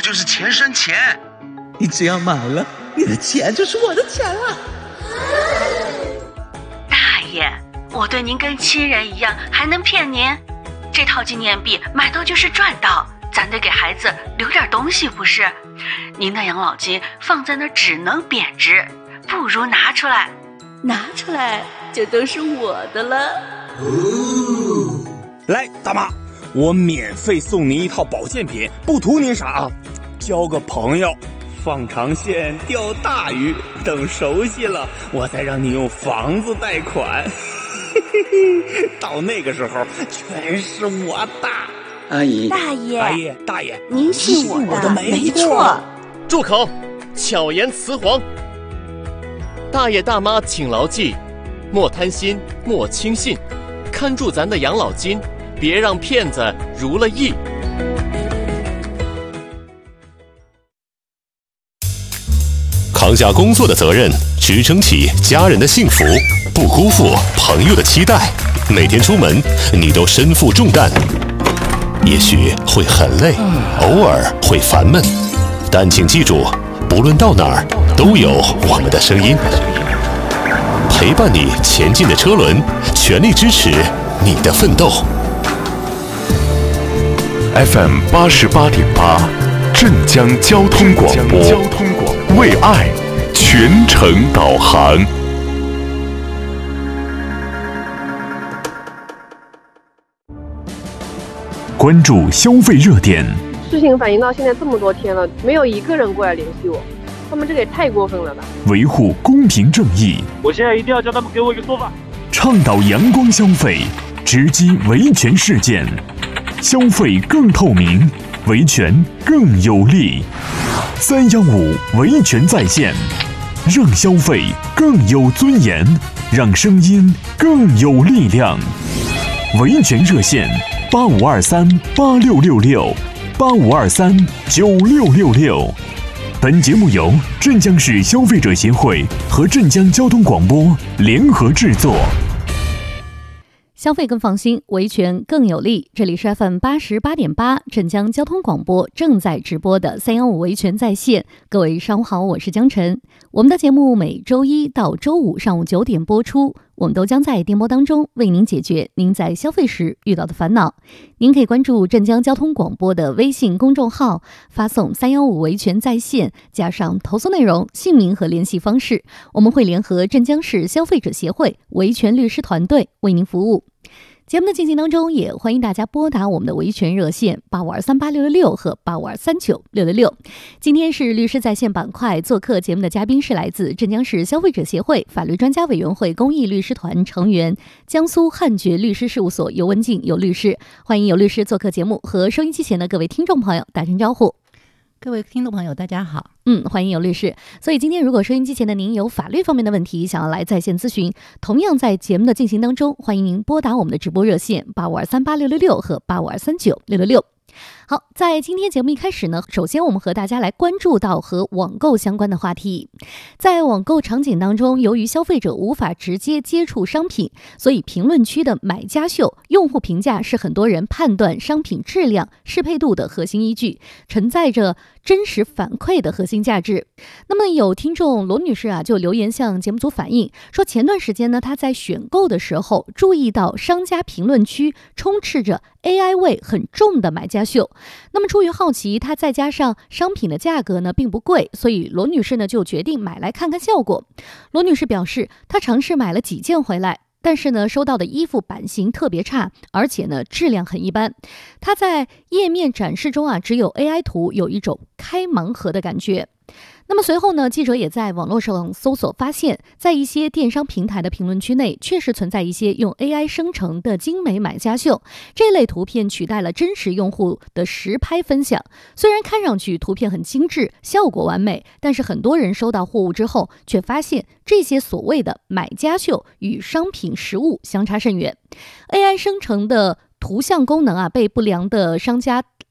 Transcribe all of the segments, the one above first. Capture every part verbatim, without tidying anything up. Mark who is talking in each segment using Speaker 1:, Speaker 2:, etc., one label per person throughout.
Speaker 1: 就是钱生钱。
Speaker 2: 你只要买了，你的钱就是我的钱了。
Speaker 3: 大爷，我对您跟亲人一样，还能骗您？这套纪念币买到就是赚到，咱得给孩子留点东西不是？您的养老金放在那儿只能贬值，不如拿出来。
Speaker 4: 拿出来就都是我的了。
Speaker 5: 哦，来，大妈，我免费送您一套保健品，不图您啥啊，交个朋友，放长线钓大鱼，等熟悉了，我再让你用房子贷款。到那个时候，全是我的。
Speaker 2: 阿姨，
Speaker 4: 大爷，
Speaker 5: 大爷，大爷，
Speaker 4: 您信我的，
Speaker 5: 我的
Speaker 4: 没错。
Speaker 6: 住口！巧言辞黄。大爷大妈请牢记，莫贪心，莫轻信，看住咱的养老金，别让骗子如了意。
Speaker 7: 扛下工作的责任，支撑起家人的幸福，不辜负朋友的期待。每天出门，你都身负重担，也许会很累，偶尔会烦闷，但请记住，不论到哪儿，都有我们的声音陪伴你前进的车轮，全力支持你的奋斗。
Speaker 8: F M 八十八点八，镇江交通广播，交通广播为爱全程导航。关注消费热点。
Speaker 9: 事情反映到现在这么多天了，没有一个人过来联系我，他们这个也太过分了吧！
Speaker 8: 维护公平正义，
Speaker 10: 我现在一定要叫他们给我一个说法。
Speaker 8: 倡导阳光消费，直击维权事件，消费更透明，维权更有力。三幺五维权在线，让消费更有尊严，让声音更有力量。维权热线八五二三八六六六八五二三九六六六。本节目由镇江市消费者协会和镇江交通广播联合制作。
Speaker 11: 消费更放心，维权更有力。这里是 F M 八十八点八镇江交通广播正在直播的三幺五维权在线。各位上午好，我是江晨。我们的节目每周一到周五上午九点播出，我们都将在电波当中为您解决您在消费时遇到的烦恼。您可以关注镇江交通广播的微信公众号，发送三幺五维权在线，加上投诉内容、姓名和联系方式，我们会联合镇江市消费者协会维权律师团队为您服务。节目的进行当中，也欢迎大家拨打我们的维权热线八五二三八六六六和八五二三九六六六。今天是律师在线板块，做客节目的嘉宾是来自镇江市消费者协会法律专家委员会公益律师团成员、江苏汉爵律师事务所尤文静尤律师。欢迎尤律师做客节目，和收音机前的各位听众朋友打声招呼。
Speaker 12: 各位听众朋友大家好。
Speaker 11: 嗯，欢迎尤律师。所以今天如果收音机前的您有法律方面的问题想要来在线咨询，同样在节目的进行当中，欢迎您拨打我们的直播热线八五二三八六六六和八五二三九六六六。好，在今天节目一开始呢，首先我们和大家来关注到和网购相关的话题。在网购场景当中，由于消费者无法直接接触商品，所以评论区的买家秀用户评价是很多人判断商品质量、适配度的核心依据，存在着真实反馈的核心价值。那么有听众罗女士啊，就留言向节目组反映说，前段时间呢，她在选购的时候注意到商家评论区充斥着 A I 味很重的买家秀。那么出于好奇，她再加上商品的价格呢并不贵，所以罗女士呢就决定买来看看效果。罗女士表示，她尝试买了几件回来，但是呢，收到的衣服版型特别差，而且呢，质量很一般。它在页面展示中啊，只有 A I 图，有一种开盲盒的感觉。那么随后呢，记者也在网络上搜索发现，在一些电商平台的评论区内，确实存在一些用 A I 生成的精美买家秀，这类图片取代了真实用户的实拍分享。虽然看上去图片很精致，效果完美，但是很多人收到货物之后，却发现这些所谓的买家秀与商品实物相差甚远。A I 生成的图像功能啊，被不良的商家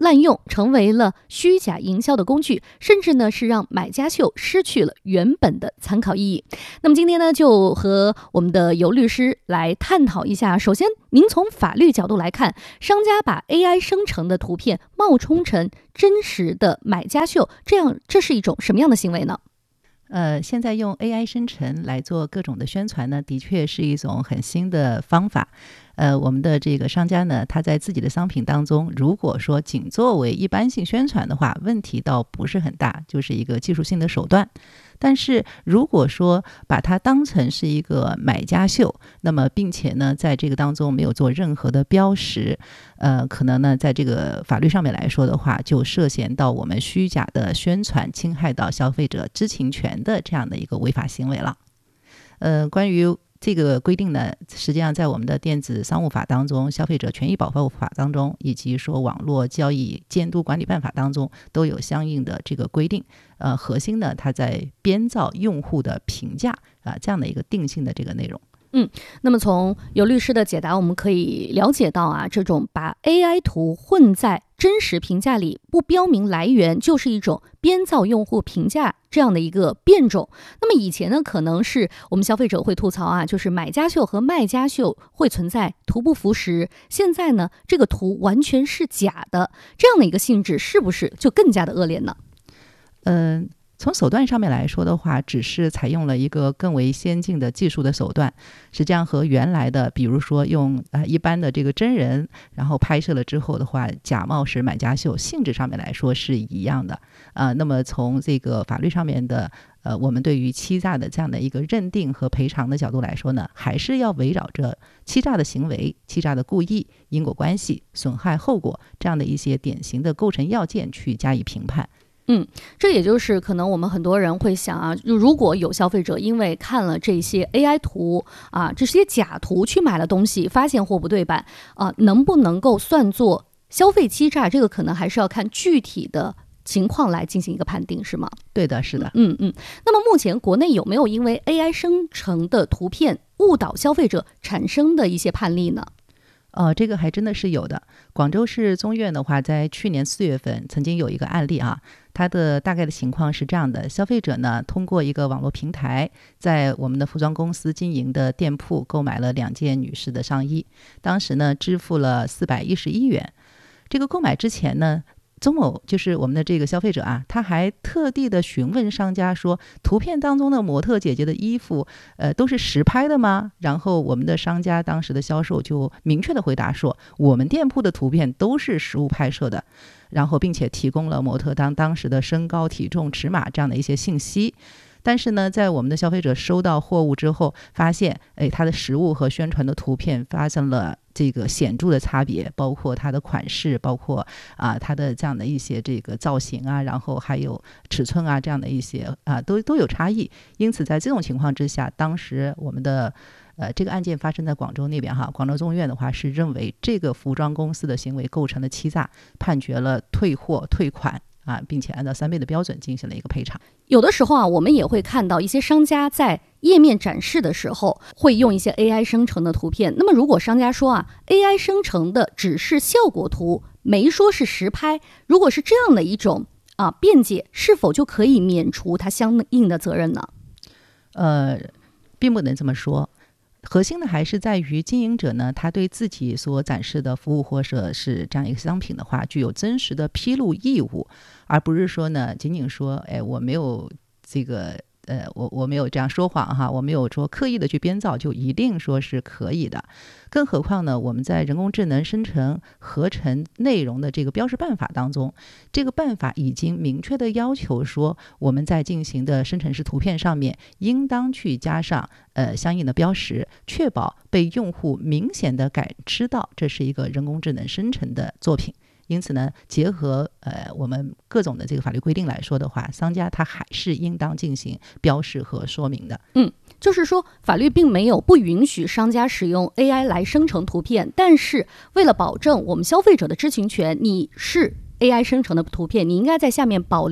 Speaker 11: 滥用，成为了虚假营销的工具，甚至呢是让买家秀失去了原本的参考意义。那么今天呢，就和我们的尤律师来探讨一下。首先，您从法律角度来看，商家把 A I 生成的图片冒充成真实的买家秀，这样这是一种什么样的行为呢？
Speaker 12: 呃，现在用 A I 生成来做各种的宣传呢，的确是一种很新的方法。呃，我们的这个商家呢，他在自己的商品当中，如果说仅作为一般性宣传的话，问题倒不是很大，就是一个技术性的手段。但是如果说把它当成是一个买家秀，那么并且呢，在这个当中没有做任何的标识，呃，可能呢，在这个法律上面来说的话，就涉嫌到我们虚假的宣传侵害到消费者知情权的这样的一个违法行为了。呃，关于这个规定呢，实际上在我们的电子商务法当中、消费者权益保护法当中，以及说网络交易监督管理办法当中都有相应的这个规定。呃，核心呢，它在编造用户的评价啊、呃、这样的一个定性的这个内容。
Speaker 11: 嗯，那么从尤律师的解答，我们可以了解到啊，这种把 A I 图混在真实评价里不标明来源，就是一种编造用户评价这样的一个变种。那么以前呢，可能是我们消费者会吐槽啊，就是买家秀和卖家秀会存在图不符实。现在呢，这个图完全是假的，这样的一个性质是不是就更加的恶劣呢？
Speaker 12: 嗯、呃。从手段上面来说的话，只是采用了一个更为先进的技术的手段，实际上和原来的比如说用呃一般的这个真人然后拍摄了之后的话，假冒是买家秀，性质上面来说是一样的啊、呃。那么从这个法律上面的呃我们对于欺诈的这样的一个认定和赔偿的角度来说呢，还是要围绕着欺诈的行为、欺诈的故意、因果关系、损害后果这样的一些典型的构成要件去加以评判。
Speaker 11: 嗯，这也就是可能我们很多人会想啊，如果有消费者因为看了这些 A I 图啊，这些假图去买了东西，发现货不对版啊，能不能够算作消费欺诈？这个可能还是要看具体的情况来进行一个判定，是吗？
Speaker 12: 对的，是的。
Speaker 11: 嗯嗯。那么目前国内有没有因为 A I 生成的图片误导消费者产生的一些判例呢？
Speaker 12: 呃，这个还真的是有的。广州市中院的话，在去年四月份曾经有一个案例啊，它的大概的情况是这样的：消费者呢，通过一个网络平台，在我们的服装公司经营的店铺购买了两件女士的上衣，当时呢支付了四百一十一元。这个购买之前呢，周某就是我们的这个消费者啊，他还特地的询问商家说，图片当中的模特姐姐的衣服呃都是实拍的吗？然后我们的商家当时的销售就明确的回答说，我们店铺的图片都是实物拍摄的，然后并且提供了模特当当时的身高、体重、尺码这样的一些信息。但是呢，在我们的消费者收到货物之后，发现哎，它的实物和宣传的图片发生了这个显著的差别，包括它的款式，包括啊它的这样的一些这个造型啊，然后还有尺寸啊这样的一些啊都都有差异。因此在这种情况之下，当时我们的呃这个案件发生在广州那边哈，广州中院的话是认为这个服装公司的行为构成了欺诈，判决了退货退款啊，并且按照三倍的标准进行了一个赔偿。
Speaker 11: 有的时候啊，我们也会看到一些商家在页面展示的时候会用一些 A I 生成的图片。那么如果商家说啊 A I 生成的只是效果图，没说是实拍，如果是这样的一种啊辩解，是否就可以免除他相应的责任呢？
Speaker 12: 呃，并不能这么说。核心的还是在于经营者呢，他对自己所展示的服务或者是这样一个商品的话，具有真实的披露义务，而不是说呢，仅仅说，哎，我没有这个，呃，我我没有这样说谎哈，我没有说刻意的去编造，就一定说是可以的。更何况呢，我们在人工智能生成合成内容的这个标识办法当中，这个办法已经明确的要求说，我们在进行的生成式图片上面，应当去加上呃相应的标识，确保被用户明显的感知到这是一个人工智能生成的作品。因此呢，结合呃我们各种的这个法律规定来说的话，商家他还是应当进行标识和说明的。
Speaker 11: 嗯，就是说法律并没有不允许商家使用 A I 来生成图片，但是为了保证我们消费者的知情权，你是 A I 生成的图片，你应该在下面保留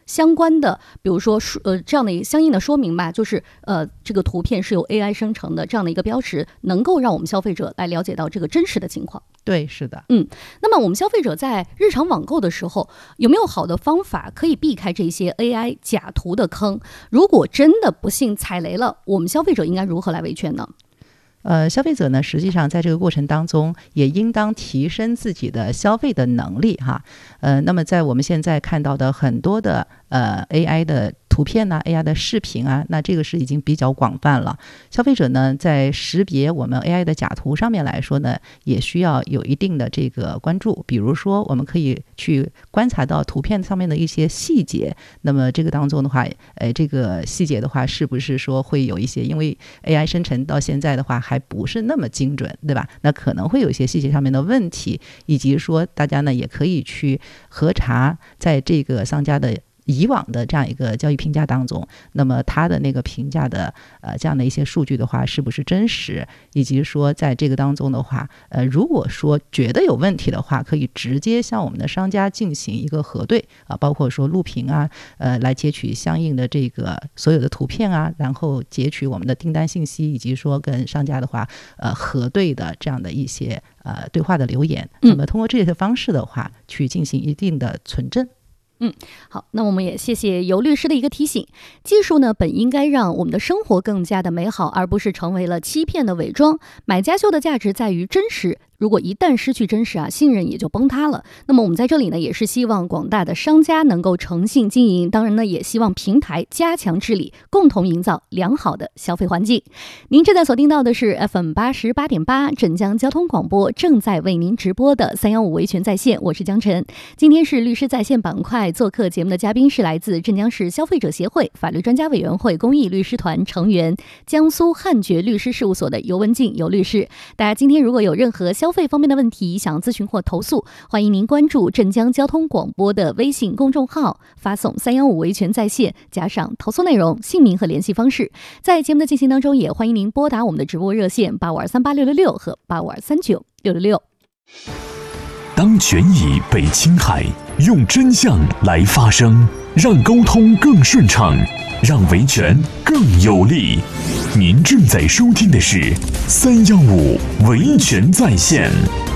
Speaker 11: 相关的，比如说呃这样的一个相应的说明吧，就是呃这个图片是由 A I 生成的这样的一个标识，能够让我们消费者来了解到这个真实的情况。
Speaker 12: 对，是的。
Speaker 11: 嗯，那么我们消费者在日常网购的时候，有没有好的方法可以避开这些 A I 假图的坑？如果真的不幸踩雷了，我们消费者应该如何来维权呢？
Speaker 12: 呃，消费者呢，实际上在这个过程当中，也应当提升自己的消费的能力哈。呃，那么在我们现在看到的很多的呃 A I 的图片呢、啊、A I 的视频啊，那这个是已经比较广泛了。消费者呢，在识别我们 A I 的假图上面来说呢，也需要有一定的这个关注。比如说，我们可以去观察到图片上面的一些细节。那么这个当中的话，呃，这个细节的话，是不是说会有一些，因为 A I 生成到现在的话，还不是那么精准，对吧？那可能会有一些细节上面的问题，以及说大家呢也可以去核查在这个商家的以往的这样一个交易评价当中，那么他的那个评价的呃这样的一些数据的话是不是真实，以及说在这个当中的话，呃如果说觉得有问题的话，可以直接向我们的商家进行一个核对啊，包括说录屏啊，呃来截取相应的这个所有的图片啊，然后截取我们的订单信息，以及说跟商家的话呃核对的这样的一些呃对话的留言，那么通过这些方式的话去进行一定的存证。
Speaker 11: 嗯，好，那我们也谢谢尤律师的一个提醒。技术呢，本应该让我们的生活更加的美好，而不是成为了欺骗的伪装。买家秀的价值在于真实，如果一旦失去真实啊，信任也就崩塌了。那么我们在这里呢，也是希望广大的商家能够诚信经营，当然呢，也希望平台加强治理，共同营造良好的消费环境。您正在锁定到的是 F M 八十八点八镇江交通广播，正在为您直播的三一五维权在线，我是江晨。今天是律师在线板块，做客节目的嘉宾是来自镇江市消费者协会法律专家委员会公益律师团成员、江苏汉爵律师事务所的尤文静尤律师。大家今天如果有任何消费方面的问题想咨询或投诉，欢迎您关注镇江交通广播的微信公众号，发送三一五维权在线加上投诉内容、姓名和联系方式。在节目的进行当中，也欢迎您拨打我们的直播热线八五二三八六六六和八五二三九六六六。
Speaker 8: 当权益被侵害，用真相来发声，让沟通更顺畅，让维权更有力。您正在收听的是三幺五维权在线。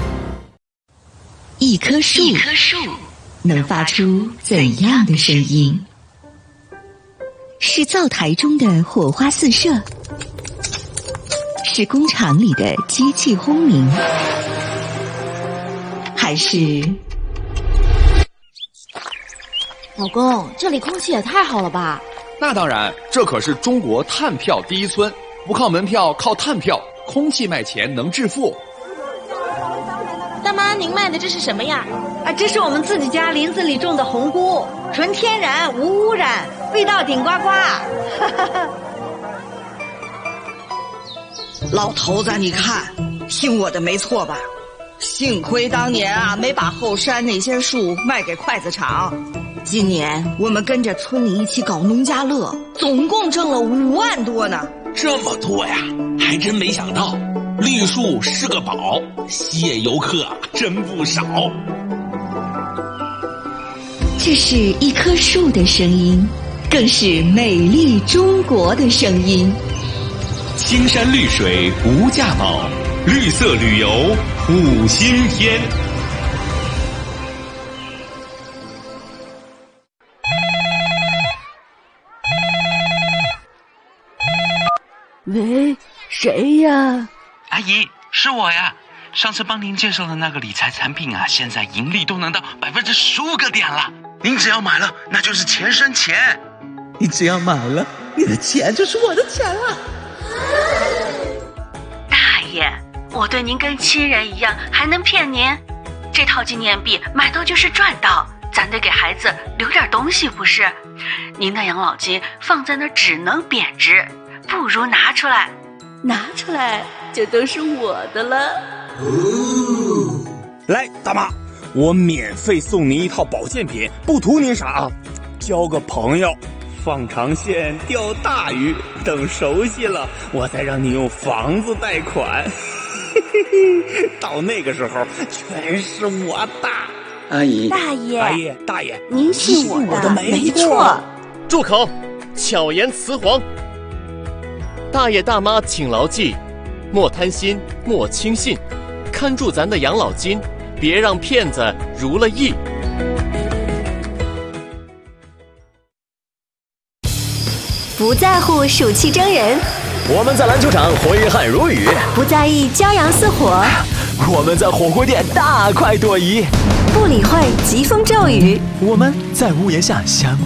Speaker 1: 一棵树，一棵树能发出怎样的声音？是灶台中的火花四射，是工厂里的机器轰鸣，还是……
Speaker 13: 老公，这里空气也太好了吧？
Speaker 14: 那当然，这可是中国碳票第一村，不靠门票，靠碳票，空气卖钱能致富。
Speaker 13: 大妈，您卖的这是什么呀？
Speaker 15: 啊，这是我们自己家林子里种的红菇，纯天然，无污染，味道顶呱呱。
Speaker 16: 老头子，你看，听我的没错吧？幸亏当年啊，没把后山那些树卖给筷子厂。今年我们跟着村里一起搞农家乐，总共挣了五万多呢。
Speaker 17: 这么多呀，还真没想到，绿树是个宝，吸引游客真不少。
Speaker 1: 这是一棵树的声音，更是美丽中国的声音。
Speaker 7: 青山绿水无价宝，绿色旅游五星天。
Speaker 4: 喂，谁呀？
Speaker 18: 阿姨，是我呀。上次帮您介绍的那个理财产品啊，现在盈利都能到百分之十五个点了。您只要买了，那就是钱生钱。
Speaker 2: 你只要买了，你的钱就是我的钱了。
Speaker 3: 大爷，我对您跟亲人一样，还能骗您？这套纪念币买到就是赚到，咱得给孩子留点东西不是？您的养老金放在那儿只能贬值，不如拿出来。
Speaker 4: 拿出来就都是我的了。
Speaker 5: 来，大妈，我免费送您一套保健品，不图您啥啊，交个朋友，放长线钓大鱼，等熟悉了，我再让你用房子贷款。到那个时候，全是我的。
Speaker 2: 阿姨，
Speaker 13: 大爷，
Speaker 5: 阿姨，大爷，
Speaker 13: 您信我
Speaker 2: 的，没错。
Speaker 6: 住口！巧言辞黄。大爷大妈请牢记：莫贪心，莫轻信，看住咱的养老金，别让骗子如了意。
Speaker 19: 不在乎暑气蒸人，
Speaker 20: 我们在篮球场挥汗如雨；
Speaker 19: 不在意骄阳似火，
Speaker 20: 我们在火锅店大快朵颐；
Speaker 19: 不理会疾风骤雨，
Speaker 20: 我们在屋檐下相